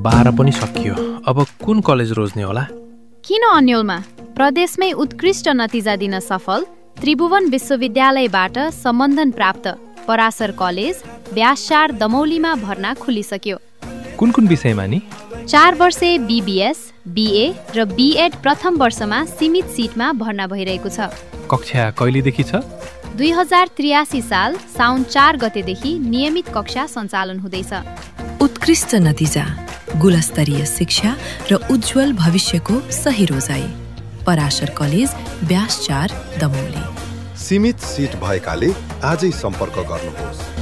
12 पनि सकियो। अब कुन कलेज रोज्ने होला? किन अन्यलमा? प्रदेशमै उत्कृष्ट नतिजा दिन सफल त्रिभुवन विश्वविद्यालयबाट सम्बन्धन प्राप्त पराशर कलेज व्यासचार दमौलीमा भर्ना खुलिसक्यो। कुन कुन विषयमा नि? 4 वर्षे BBS, BA र BEd प्रथम वर्षमा सीमित सिटमा भर्ना भइरहेको छ। कक्षा कहिलेदेखि छ? 2083 साल साउन 4 गतेदेखि नियमित कक्षा सञ्चालन हुँदैछ। उत्कृष्ट नतिजा, गुणस्तरीय शिक्षा र उज्जवल भविष्यको सही रोजाइ। पराशर कलेज व्यासचार दमौली। सीमित सिट भएकाले आजै सम्पर्क गर्नुहोस्।